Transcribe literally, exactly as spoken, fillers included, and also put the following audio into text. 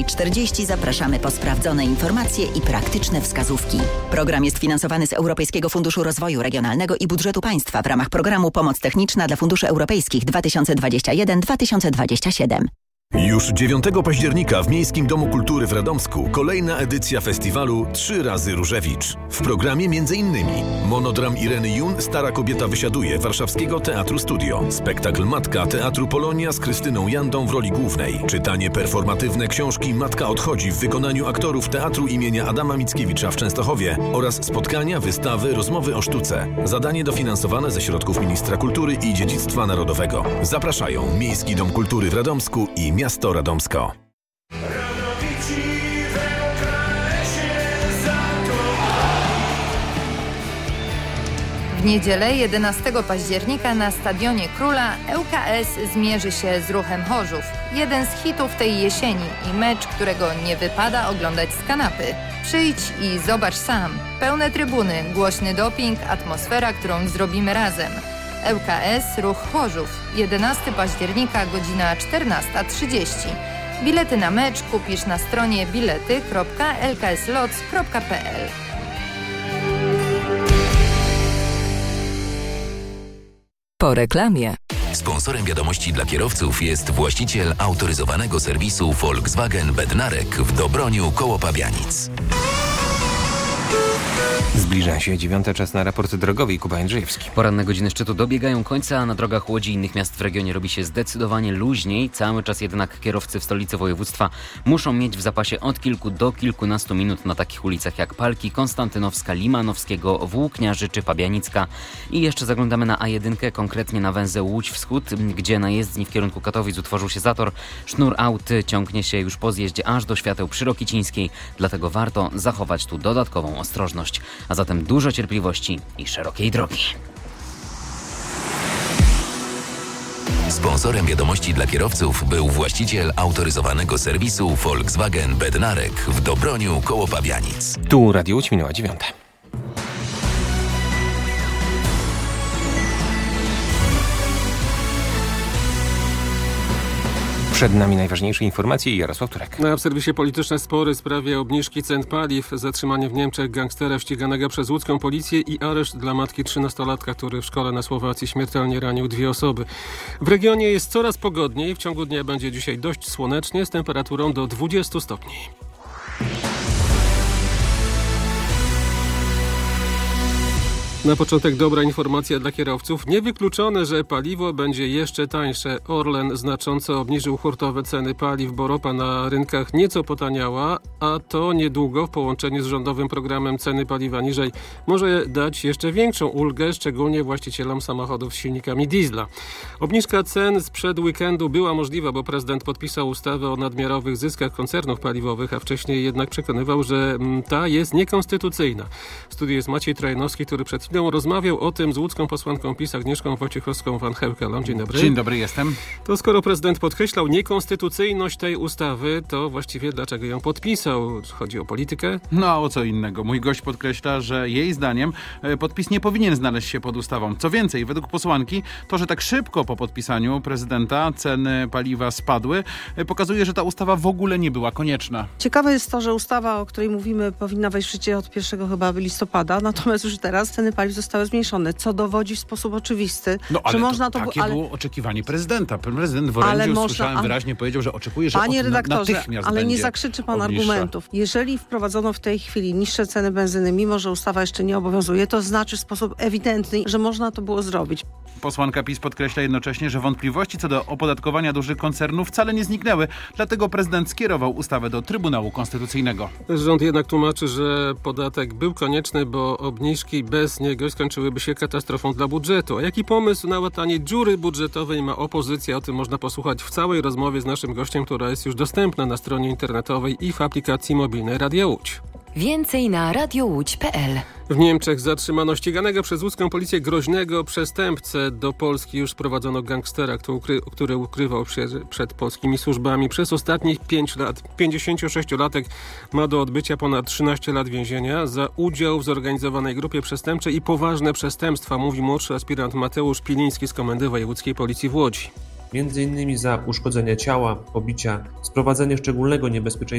czterdzieści zapraszamy po sprawdzone informacje i praktyczne wskazówki. Program jest finansowany z Europejskiego Funduszu Rozwoju Regionalnego i Budżetu Państwa w ramach programu Pomoc Techniczna dla Funduszy Europejskich dwa tysiące dwudziesty pierwszy do dwa tysiące dwudziestego siódmego. Już dziewiątego października w Miejskim Domu Kultury w Radomsku kolejna edycja festiwalu Trzy razy Różewicz. W programie m.in. monodram Ireny Jun Stara kobieta wysiaduje Warszawskiego Teatru Studio, spektakl Matka Teatru Polonia z Krystyną Jandą w roli głównej, czytanie performatywne książki Matka odchodzi w wykonaniu aktorów Teatru imienia Adama Mickiewicza w Częstochowie oraz spotkania, wystawy, rozmowy o sztuce. Zadanie dofinansowane ze środków Ministra Kultury i Dziedzictwa Narodowego. Zapraszają Miejski Dom Kultury w Radomsku i Miasto Radomsko. W niedzielę jedenastego października na Stadionie Króla L K S zmierzy się z Ruchem Chorzów. Jeden z hitów tej jesieni i mecz, którego nie wypada oglądać z kanapy. Przyjdź i zobacz sam. Pełne trybuny, głośny doping, atmosfera, którą zrobimy razem. L K S Ruch Chorzów. jedenastego października, godzina czternasta trzydzieści. Bilety na mecz kupisz na stronie bilety kropka l k s lots kropka p l. Po reklamie. Sponsorem wiadomości dla kierowców jest właściciel autoryzowanego serwisu Volkswagen Bednarek w Dobroniu koło Pabianic. Zbliża się dziewiąta, czas na raport drogowy. Kuba Jędrzejewski. Poranne godziny szczytu dobiegają końca, a na drogach Łodzi i innych miast w regionie robi się zdecydowanie luźniej. Cały czas jednak kierowcy w stolicy województwa muszą mieć w zapasie od kilku do kilkunastu minut na takich ulicach jak Palki, Konstantynowska, Limanowskiego, Włókniarzy czy Pabianicka. I jeszcze zaglądamy na A jeden, konkretnie na węzeł Łódź Wschód, gdzie na jezdni w kierunku Katowic utworzył się zator. Sznur aut ciągnie się już po zjeździe aż do świateł przy Rokicińskiej, dlatego warto zachować tu dodatkową ostrożność. A zatem dużo cierpliwości i szerokiej drogi. Sponsorem wiadomości dla kierowców był właściciel autoryzowanego serwisu Volkswagen Bednarek w Dobroniu koło Pabianic. Tu Radio Łódź, minęła dziewiąta. Przed nami najważniejsze informacje i Jarosław Turek. Na w serwisie polityczne spory w sprawie obniżki cen paliw, zatrzymanie w Niemczech gangstera ściganego przez łódzką policję i areszt dla matki trzynastolatka, który w szkole na Słowacji śmiertelnie ranił dwie osoby. W regionie jest coraz pogodniej. W ciągu dnia będzie dzisiaj dość słonecznie z temperaturą do dwudziestu stopni. Na początek dobra informacja dla kierowców. Niewykluczone, że paliwo będzie jeszcze tańsze. Orlen znacząco obniżył hurtowe ceny paliw, bo ropa na rynkach nieco potaniała, a to niedługo w połączeniu z rządowym programem ceny paliwa niżej może dać jeszcze większą ulgę, szczególnie właścicielom samochodów z silnikami diesla. Obniżka cen sprzed weekendu była możliwa, bo prezydent podpisał ustawę o nadmiarowych zyskach koncernów paliwowych, a wcześniej jednak przekonywał, że ta jest niekonstytucyjna. W studiu jest Maciej Trojanowski, który przed chwilą rozmawiał o tym z łódzką posłanką PiS Agnieszką Wojciechowską-Van Heukelą. Dzień dobry. Dzień dobry, jestem. To skoro prezydent podkreślał niekonstytucyjność tej ustawy, to właściwie dlaczego ją podpisał? Chodzi o politykę? No a o co innego. Mój gość podkreśla, że jej zdaniem podpis nie powinien znaleźć się pod ustawą. Co więcej, według posłanki, to, że tak szybko po podpisaniu prezydenta ceny paliwa spadły, pokazuje, że ta ustawa w ogóle nie była konieczna. Ciekawe jest to, że ustawa, o której mówimy, powinna wejść w życie od pierwszego chyba listopada, natomiast już teraz ceny paliw zostały zmniejszone, co dowodzi w sposób oczywisty, no, ale że to, można to... Takie ale... było oczekiwanie prezydenta. Prezydent w orędziu, można, słyszałem a... wyraźnie, powiedział, że oczekuje, że Panie od, redaktorze, natychmiast ale będzie nie zakrzyczy pan obniższa. argumentów. Jeżeli wprowadzono w tej chwili niższe ceny benzyny, mimo że ustawa jeszcze nie obowiązuje, to znaczy w sposób ewidentny, że można to było zrobić. Posłanka PiS podkreśla jednocześnie, że wątpliwości co do opodatkowania dużych koncernów wcale nie zniknęły, dlatego prezydent skierował ustawę do Trybunału Konstytucyjnego. Rząd jednak tłumaczy, że podatek był konieczny, bo obniżki bez niego skończyłyby się katastrofą dla budżetu. A jaki pomysł na łatanie dziury budżetowej ma opozycja? O tym można posłuchać w całej rozmowie z naszym gościem, która jest już dostępna na stronie internetowej i w aplikacji mobilnej Radia Łódź. Więcej na radio łódź kropka p l. W Niemczech zatrzymano ściganego przez łódzką policję groźnego przestępcę. Do Polski już sprowadzono gangstera, który ukrywał się przed polskimi służbami przez ostatnich pięć lat. pięćdziesięciosześciolatek ma do odbycia ponad trzynaście lat więzienia za udział w zorganizowanej grupie przestępczej i poważne przestępstwa, mówi młodszy aspirant Mateusz Piliński z Komendy Wojewódzkiej Policji w Łodzi. Między innymi za uszkodzenie ciała, pobicia, sprowadzenie szczególnego niebezpieczeństwa